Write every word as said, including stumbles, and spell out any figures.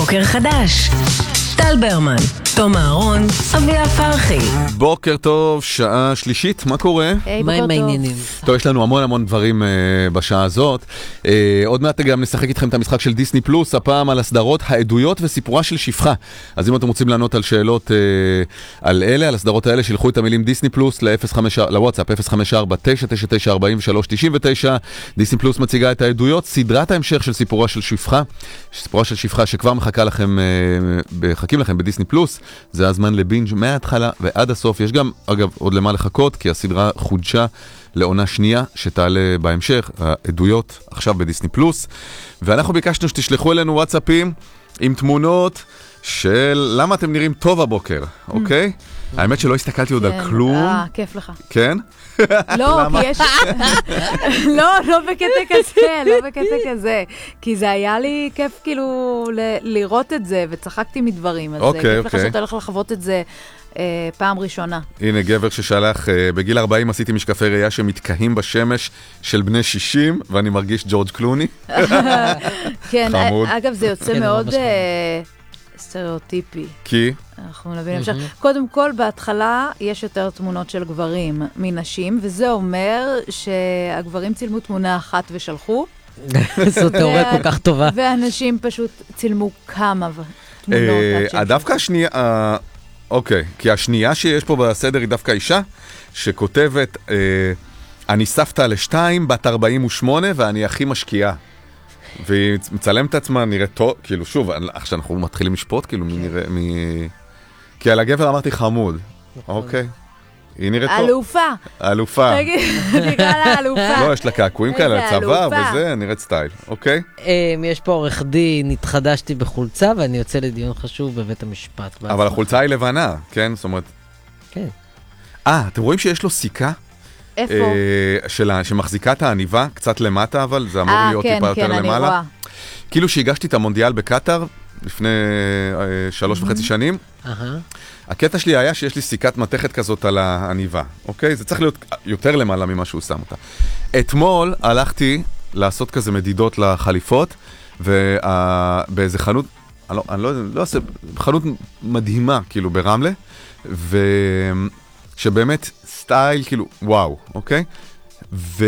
בוקר חדש. טל ברמן, תום אהרון, אביה פרחי. בוקר טוב, שעה שלישית, מה קורה? היי, מה בוקר עם טוב. העניינים? טוב, יש לנו המון המון דברים uh, בשעה הזאת. Uh, עוד מעט גם נשחק איתכם את המשחק של דיסני פלוס, הפעם על הסדרות העדויות וסיפורה של שפחה. אז אם אתם רוצים לענות על שאלות uh, על אלה, על הסדרות האלה, שילחו את המילים דיסני פלוס לוואטסאפ אפס חמש ארבע תשע תשע תשע ארבע שלוש תשע תשע. דיסני פלוס מציגה את העדויות, סדרת ההמשך של סיפורה של שפחה, סיפורה של שפחה שכבר מחכה לכם, uh, מחכים לכם בדיסני פלוס. זה הזמן לבינג' מההתחלה ועד הסוף. יש גם, אגב, עוד למה לחכות, כי הסדרה חודשה לעונה שנייה שתעלה בהמשך, העדויות עכשיו בדיסני פלוס. ואנחנו ביקשנו שתשלחו אלינו וואטסאפים עם תמונות של למה אתם נראים טוב הבוקר, אוקיי? האמת שלא הסתכלתי עוד על כלום. אה, כיף לך. כן? לא, כי יש... לא, לא בקטע כזה, לא בקטע כזה. כי זה היה לי כיף כאילו ל- לראות את זה, וצחקתי מדברים. אז אוקיי, כיף לך אוקיי. שאתה הולך לחוות את זה אה, פעם ראשונה. הנה גבר ששלח, אה, בגיל ארבעים עשיתי משקפי ראייה שמתקהים בשמש של בני שישים, ואני מרגיש ג'ורג' קלוני. כן, חמוד. אגב, זה יוצא כן, מאוד ממש אה, סטריאוטיפי. כי? אנחנו נבין המשך. קודם כל, בהתחלה יש יותר תמונות של גברים מנשים, וזה אומר שהגברים צילמו תמונה אחת ושלחו, זו תיאוריה כל כך טובה. ואנשים פשוט צילמו כמה ו- תמונות. אה, עד שהם דווקא השנייה, אה, אוקיי, כי השנייה שיש פה בסדר היא דווקא אישה, שכותבת, אה, אני סבתא לשתיים, בת ארבעים ושמונה, ואני הכי משקיעה. והיא מצלמת את עצמה, נראית טוב, כאילו שוב, עכשיו אנחנו מתחילים לשפוט, כאילו מי נראה, מי... כי על הגבר אמרתי חמוד, אוקיי. היא נראית טוב. אלופה. אלופה. תגיד, נקרא לה אלופה. לא, יש לה קעקועים כאלה, איזה הצבא אלופה. וזה, נראית סטייל, אוקיי? אמ, יש פה עורך דין, התחדשתי בחולצה, ואני יוצא לדיון חשוב בבית המשפט. אבל החולצה היא לבנה, כן? זאת אומרת... כן. אה, אתם רואים שיש לו סיכה? איפה? אה, שלה, שמחזיקה את העניבה, קצת למטה, אבל זה אמור אה, להיות כן, טיפה יותר כן, אני למעלה. רואה. כאילו שהגשתי את המונדיאל בקטר, לפני אה, שלוש וחצי שנים, אהה. הקטע שלי היה שיש לי סיכת מתכת כזאת על העניבה, אוקיי? זה צריך להיות יותר למעלה ממה שהוא שם אותה. אתמול הלכתי לעשות כזה מדידות לחליפות, ובאיזה חנות, אני לא, אני לא, לא עושה, חנות מדהימה, כאילו, ברמלה, ושבאמת סטייל, כאילו, וואו, אוקיי? ו...